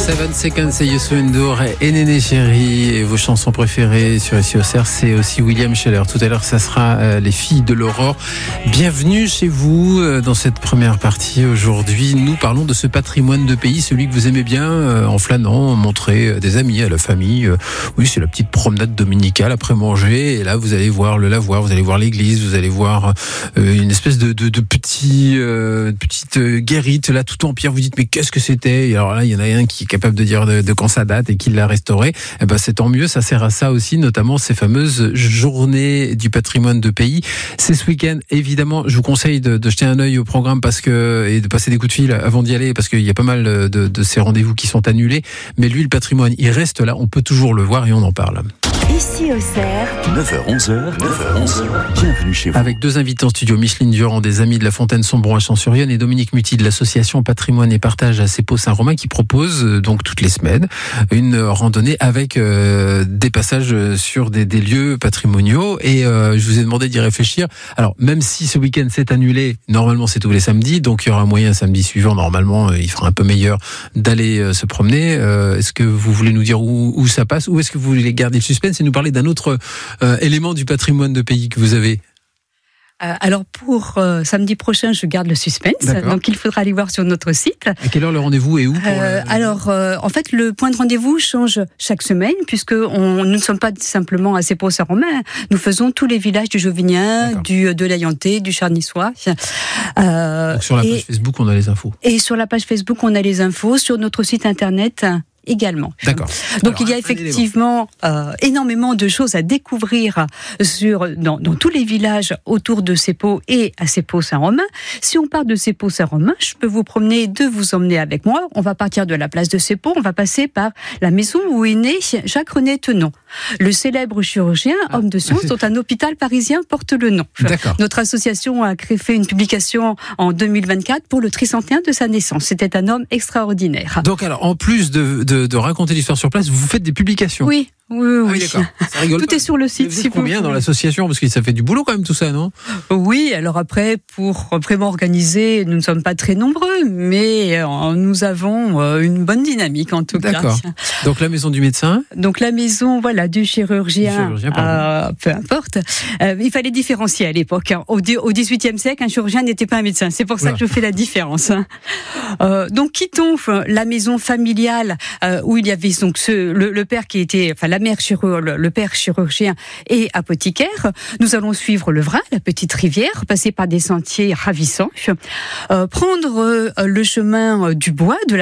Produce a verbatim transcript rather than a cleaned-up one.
Seven Seconds et Youssou N'Dour et Néné Chéri et vos chansons préférées sur S I O C R, c'est aussi William Scheller. Tout à l'heure, ça sera euh, les filles de l'aurore. Bienvenue chez vous euh, dans cette première partie. Aujourd'hui, nous parlons de ce patrimoine de pays, celui que vous aimez bien euh, en flânant, montrer euh, des amis, à la famille. Euh, oui, c'est la petite promenade dominicale après manger. Et là, vous allez voir le lavoir, vous allez voir l'église, vous allez voir euh, une espèce de, de, de petit, euh, petite guérite là, tout en pierre. Vous dites mais qu'est-ce que c'était? Et alors là, il y en a un qui est capable de dire de, de quand ça date et qui l'a restauré. Eh ben, c'est tant mieux. Ça sert à ça aussi, notamment ces fameuses journées du patrimoine de pays. C'est ce week-end. Évidemment, je vous conseille de, de jeter un œil au programme parce que, et de passer des coups de fil avant d'y aller parce qu'il y a pas mal de, de ces rendez-vous qui sont annulés. Mais lui, le patrimoine, il reste là. On peut toujours le voir et on en parle. Ici au C E R, neuf heures onze, neuf heures onze, bienvenue chez vous. Avec deux invités en studio, Micheline Durand des Amis de la Fontaine-Sombron à Champs-sur-Yonne et Dominique Muti de l'association Patrimoine et Partage à Cepaux-Saint-Romain qui propose euh, donc toutes les semaines une randonnée avec euh, des passages sur des, des lieux patrimoniaux et euh, je vous ai demandé d'y réfléchir. Alors même si ce week-end c'est annulé, normalement c'est tous les samedis, donc il y aura moyen samedi suivant, normalement euh, il fera un peu meilleur d'aller euh, se promener. Euh, est-ce que vous voulez nous dire où, où ça passe ou est-ce que vous voulez garder le suspense et nous parler d'un autre euh, élément du patrimoine de pays que vous avez? Euh, alors pour euh, samedi prochain, je garde le suspense. D'accord. Donc il faudra aller voir sur notre site. À quelle heure le rendez-vous et où pour euh, le... Alors euh, en fait, le point de rendez-vous change chaque semaine puisque on, nous ne sommes pas simplement à Cepaux-Saint-Romain. Nous faisons tous les villages du Jovinien, du de l'Ayantais, du Charnissois. Euh, Donc sur la page et, Facebook, on a les infos. Et sur la page Facebook, on a les infos. Sur notre site internet également. D'accord. Donc Alors, il y a effectivement euh, énormément de choses à découvrir sur, dans, dans tous les villages autour de Cepaux et à Cepaux-Saint-Romain. Si on part de Cepaux-Saint-Romain, je peux vous promener, de vous emmener avec moi. On va partir de la place de Cepaux, on va passer par la maison où est né Jacques-René Tenon. Le célèbre chirurgien, ah. homme de science, dont un hôpital parisien porte le nom. D'accord. Notre association a créé fait une publication en deux mille vingt-quatre pour le tricentenaire de sa naissance. C'était un homme extraordinaire. Donc alors, en plus de, de, de raconter l'histoire sur place, vous faites des publications? Oui. Oui, oui. Ah oui, d'accord. Ça rigole tout pas. est sur le site. Vous êtes Si vous combien voulez. dans l'association? Parce que ça fait du boulot quand même tout ça, non? Oui, alors après, pour vraiment organiser, nous ne sommes pas très nombreux, mais euh, nous avons euh, une bonne dynamique en tout D'accord. cas. Donc la maison du médecin? Donc la maison, voilà, du chirurgien, Du chirurgien, euh, peu importe. Euh, il fallait différencier à l'époque. Hein. Au, au dix-huitième siècle, un chirurgien n'était pas un médecin. C'est pour ça Oula. que je fais la différence. Hein. Euh, donc quittons la maison familiale euh, où il y avait donc ce, le, le père qui était, enfin la mère chirurgienne, le père chirurgien et apothicaire. Nous allons suivre le Vrin, la petite rivière, passer par des sentiers ravissants, euh, prendre euh, le chemin du bois, de la